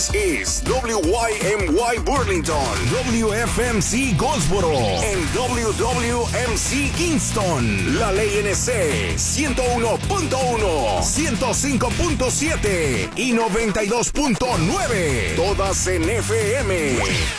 Es WYMY Burlington, WFMC Goldsboro, en WWMC Kingston, la ley NC 101.1, 105.7 y 92.9, todas en FM.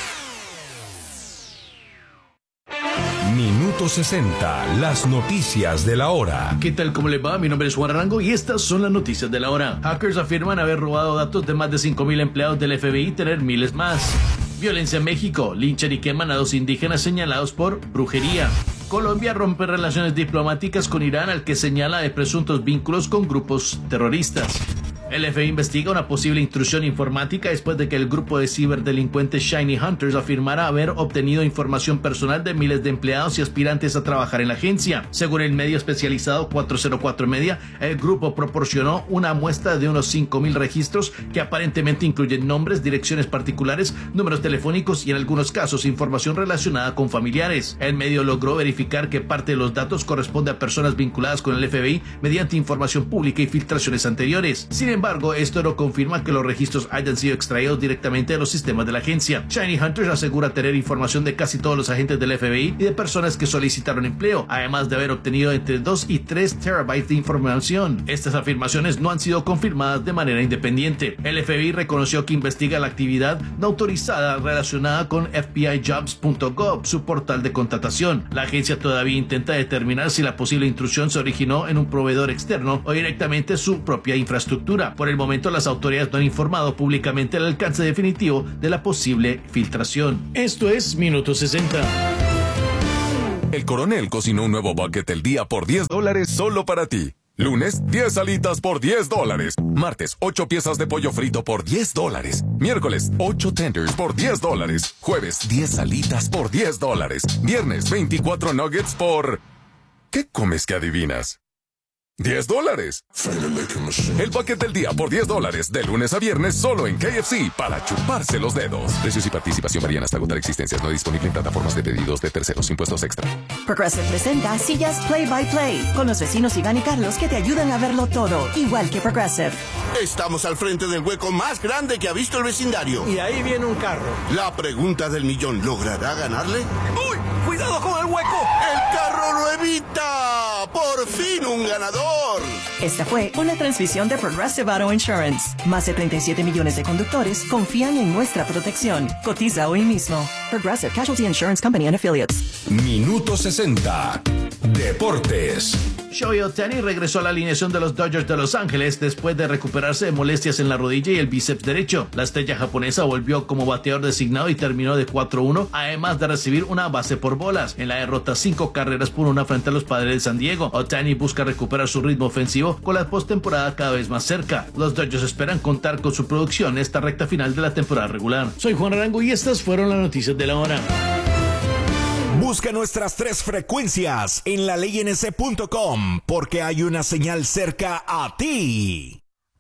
Minuto 60, las noticias de la hora. ¿Qué tal? ¿Cómo les va? Mi nombre es Juan Arango y estas son las noticias de la hora. Hackers afirman haber robado datos de más de 5,000 empleados del FBI y tener miles más. Violencia en México. Linchan y queman a 2 indígenas señalados por brujería. Colombia rompe relaciones diplomáticas con Irán, al que señala de presuntos vínculos con grupos terroristas. El FBI investiga una posible intrusión informática después de que el grupo de ciberdelincuentes Shiny Hunters afirmara haber obtenido información personal de miles de empleados y aspirantes a trabajar en la agencia. Según el medio especializado 404 Media, el grupo proporcionó una muestra de unos 5,000 registros que aparentemente incluyen nombres, direcciones particulares, números telefónicos y en algunos casos información relacionada con familiares. El medio logró verificar que parte de los datos corresponde a personas vinculadas con el FBI mediante información pública y filtraciones anteriores. Sin embargo, esto no confirma que los registros hayan sido extraídos directamente de los sistemas de la agencia. Shiny Hunters asegura tener información de casi todos los agentes del FBI y de personas que solicitaron empleo, además de haber obtenido entre 2 y 3 terabytes de información. Estas afirmaciones no han sido confirmadas de manera independiente. El FBI reconoció que investiga la actividad no autorizada relacionada con FBIJobs.gov, su portal de contratación. La agencia todavía intenta determinar si la posible intrusión se originó en un proveedor externo o directamente su propia infraestructura. Por el momento, las autoridades no han informado públicamente el alcance definitivo de la posible filtración. Esto es Minuto 60. El Coronel cocinó un nuevo bucket del día por $10 solo para ti. Lunes, 10 alitas por $10. Martes, 8 piezas de pollo frito por $10. Miércoles, 8 tenders por $10. Jueves, 10 alitas por $10. Viernes, 24 nuggets por... ¿Qué comes que adivinas? $10. El bucket del día por $10, de lunes a viernes solo en KFC, para chuparse los dedos. Precios y participación varían hasta agotar existencias. No disponible en plataformas de pedidos de terceros, impuestos extra. Progressive presenta Sillas Play by Play, con los vecinos Iván y Carlos que te ayudan a verlo todo, igual que Progressive. Estamos al frente del hueco más grande que ha visto el vecindario. Y ahí viene un carro. La pregunta del millón, ¿logrará ganarle? ¡Uy! ¡Cuidado con el hueco! ¡El carro lo evita! ¡Por fin un ganador! Esta fue una transmisión de Progressive Auto Insurance. Más de 37 millones de conductores confían en nuestra protección. Cotiza hoy mismo. Progressive Casualty Insurance Company and Affiliates. Minuto 60. Deportes. Shohei Ohtani regresó a la alineación de los Dodgers de Los Ángeles después de recuperarse de molestias en la rodilla y el bíceps derecho. La estrella japonesa volvió como bateador designado y terminó de 4-1, además de recibir una base por bolas en la derrota 5 carreras por 1 frente a los Padres de San Diego. Ohtani busca recuperar su ritmo ofensivo con la postemporada cada vez más cerca. Los Dodgers esperan contar con su producción en esta recta final de la temporada regular. Soy Juan Arango y estas fueron las noticias de la hora. Busca nuestras 3 frecuencias en laleyNC.com porque hay una señal cerca a ti.